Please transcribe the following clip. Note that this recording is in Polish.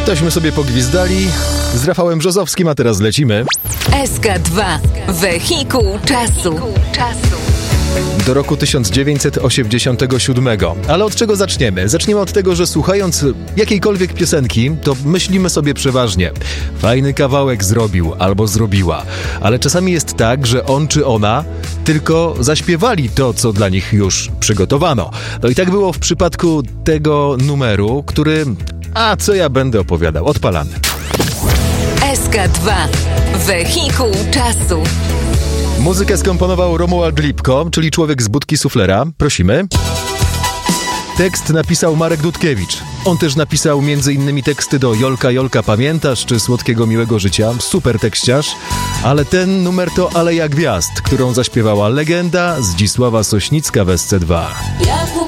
Tośmy sobie pogwizdali z Rafałem Brzozowskim, a teraz lecimy. SK2. Wehikuł czasu. Do roku 1987. Ale od czego zaczniemy? Zaczniemy od tego, że słuchając jakiejkolwiek piosenki, to myślimy sobie przeważnie: fajny kawałek zrobił albo zrobiła. Ale czasami jest tak, że on czy ona tylko zaśpiewali to, co dla nich już przygotowano. No i tak było w przypadku tego numeru, który... A co ja będę opowiadał? Odpalamy. SK2. Wehikuł czasu. Muzykę skomponował Romuald Lipko, czyli człowiek z budki suflera. Prosimy. Tekst napisał Marek Dudkiewicz. On też napisał m.in. teksty do Jolka, Jolka, pamiętasz? Czy Słodkiego, miłego życia. Super tekściarz. Ale ten numer to Aleja Gwiazd, którą zaśpiewała legenda Zdzisława Sośnicka w SC2. Jak